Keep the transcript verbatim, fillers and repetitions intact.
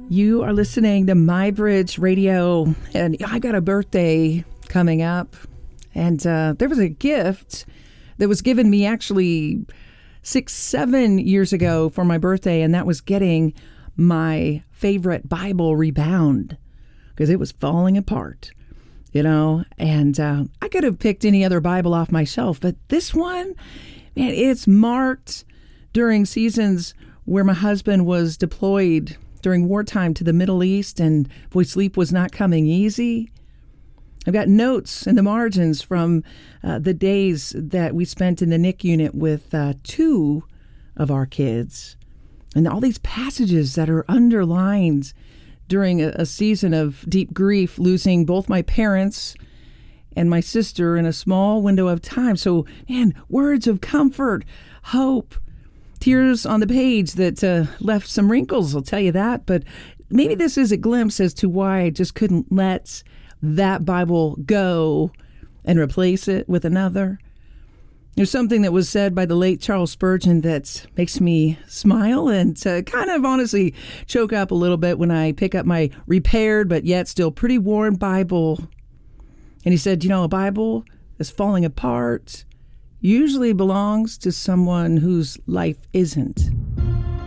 You are listening to MyBridge Radio, and I got a birthday coming up, and uh, there was a gift that was given me actually six, seven years ago for my birthday, and that was getting my favorite Bible rebound because it was falling apart, you know, and uh, I could have picked any other Bible off my shelf, but this one, man, it's marked during seasons where my husband was deployed during wartime to the Middle East, and boy, sleep was not coming easy. I've got notes in the margins from uh, the days that we spent in the N I C U unit with uh, two of our kids, and all these passages that are underlined during a, a season of deep grief, losing both my parents and my sister in a small window of time. So, man, words of comfort, hope, tears on the page that uh, left some wrinkles, I'll tell you that. But maybe this is a glimpse as to why I just couldn't let that Bible go and replace it with another. There's something that was said by the late Charles Spurgeon that makes me smile and uh, kind of honestly choke up a little bit when I pick up my repaired but yet still pretty worn Bible. And he said, you know, a Bible is falling apart usually belongs to someone whose life isn't.